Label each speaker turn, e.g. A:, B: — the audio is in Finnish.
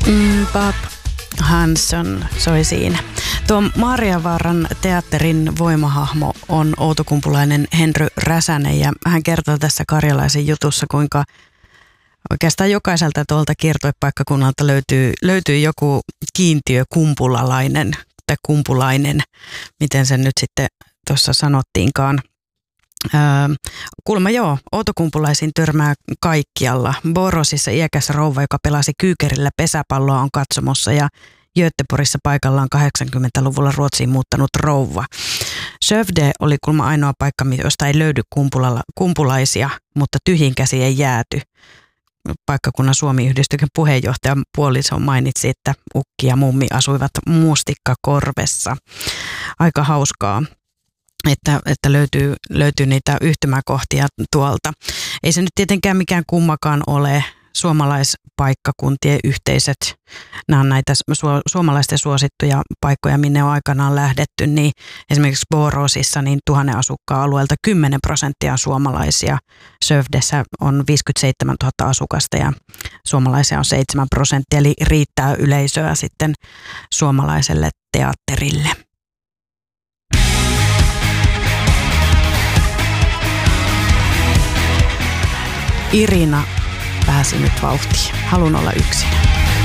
A: Bob Hanson soi siinä. Tuo Marjavaaran teatterin voimahahmo on outokumpulainen Henry Räsänen ja hän kertoo tässä Karjalaisen jutussa, kuinka oikeastaan jokaiselta tuolta kiertuepaikkakunnalta löytyy joku kiintiökumpulalainen tai kumpulainen, miten sen nyt sitten tuossa sanottiinkaan. Kuulemma joo, outokumpulaisiin törmää kaikkialla. Borosissa iäkäs rouva, joka pelasi kyykerillä pesäpalloa, on katsomossa ja Göteborgissa paikallaan 80-luvulla Ruotsiin muuttanut rouva. Skövde oli kuulemma ainoa paikka, josta ei löydy kumpulaisia, mutta tyhjin käsi ei jääty. Paikkakunnan Suomi-yhdistyksen puheenjohtajan puoliso mainitsi, että ukki ja mummi asuivat Mustikkakorvessa. Aika hauskaa, että löytyy niitä yhtymäkohtia tuolta. Ei se nyt tietenkään mikään kummakaan ole. Suomalaispaikkakuntien yhteisöt, nämä on näitä suomalaisten suosittuja paikkoja, minne on aikanaan lähdetty, niin esimerkiksi Borosissa niin 1000 asukkaan alueelta 10% on suomalaisia. Skövdessä on 57 000 asukasta ja suomalaisia on 7%, eli riittää yleisöä sitten suomalaiselle teatterille. Irina pääsi nyt vauhtiin. Haluan olla yksin.